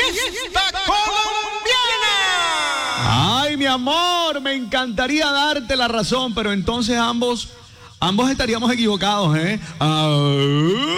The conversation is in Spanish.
fiesta colombiana. Ay, mi amor, me encantaría darte la razón, pero entonces ambos estaríamos equivocados, ¿eh?